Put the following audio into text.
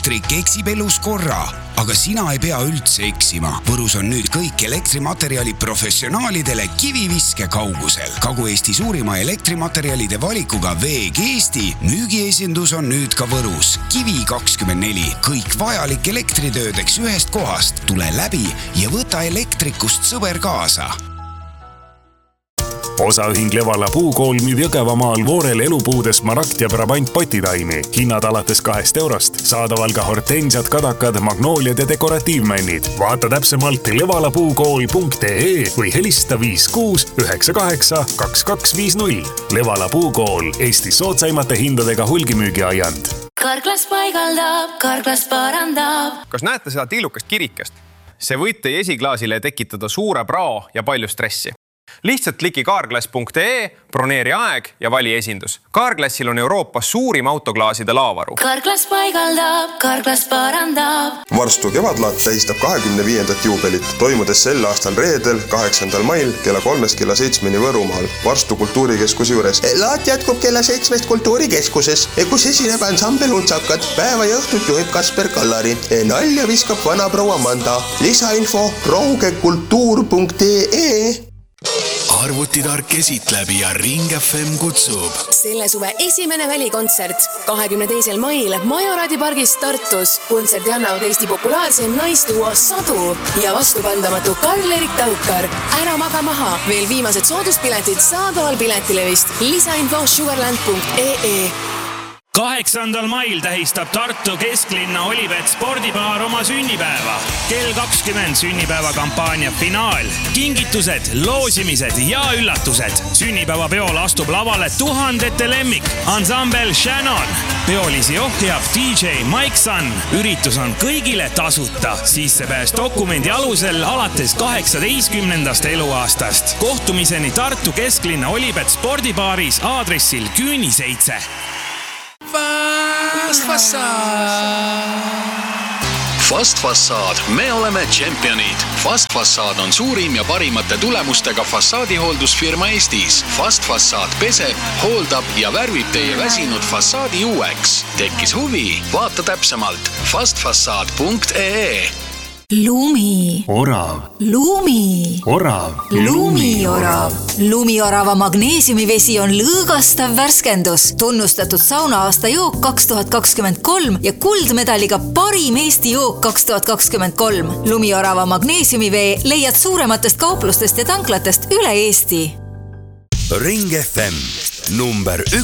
elektrik eksib elus korra, aga sina ei pea üldse eksima. Võrus on nüüd kõik elektrimaterjali professionaalidele kiviviske kaugusel. Kagu-Eesti suurima elektrimaterjalide valikuga VG Eesti müügiesindus on nüüd ka Võrus. Kivi24. Kõik vajalik elektritöödeks ühest kohast. Tule läbi ja võta elektrikust sõber kaasa. Osaühing Levala puukool müüb Jõgevamaal Voorel elupuudes Marakt ja Brabant potitaimi. Hinnad alates 2 eurost. Saadaval ka hortensiad, kadakad, magnooliad ja dekoratiivmännid. Vaata täpsemalt levalapuukool.ee või helista 56 98 2250. Levala puukool, Eesti soodsaimate hindadega hulgimüügiaiand. Karklas paigaldab, Karklas parandab. Kas näete seda tillukast kirikest? See võib teie esiklaasile tekitada suure prao ja palju stressi. Lihtsalt kliki carglass.ee, broneeri aeg ja vali esindus. Carglassil on Euroopas suurim autoklaaside laavaru. Karklas paigaldab, Karklas parandab. Varstu kevadlaat tähistab 25. juubelit, toimudes sel aastal reedel 8. mail kella 3 kella 7 Võrumaal Varstu kultuurikeskuse juures. Laat jätkub kella 7 kultuurikeskuses, kus esineb ansambel Untsakad. Päeva ja õhtut juhib Kasper Kallari. Nalja viskab vana proua Manda. Lisainfo raugekultuur.ee. Arvutitark esitleb ja Ring FM kutsub. Selle suve esimene välikontsert 22. mail Majoradi pargis Tartus. Kontserdi annavad Eesti populaarse naistuo Sadu ja vastupandamatu Karl-Erik Taukar. Ära maga maha. Veel viimased sooduspiletid saadaval piletilevist. Lisainfo sugarland.ee. 8. mail tähistab Tartu kesklinna Olibet spordibaar oma sünnipäeva. Kell 20 sünnipäevakampaania finaal. Kingitused, loosimised ja üllatused. Sünnipäevapeol astub lavale tuhandete lemmik. Ansambel Shannon. Peolisi ohjab DJ Mike Sun. Üritus on kõigile tasuta. Sissepääs dokumendi alusel alates 18. eluaastast. Kohtumiseni Tartu kesklinna Olibet spordibaaris aadressil Küüni 7. Fast Fassad, me oleme tšempionid. Fast Fassad on suurim ja parimate tulemustega fassaadihooldusfirma Eestis. Fast Fassad peseb, hooldab ja värvib teie väsinud fassaadi uueks. Tekkis huvi? Vaata täpsemalt fastfassad.ee. Lumi. Orav. Lumi. Orav. Lumiorav. Lumiorava magneesiumivesi on lõõgastav värskendus. Tunnustatud sauna-aasta jook 2023 ja kuldmedaliga parim Eesti jook 2023. Lumiorava magneesiumivee leiad suurematest kauplustest ja tanklatest üle Eesti. Ring FM number 1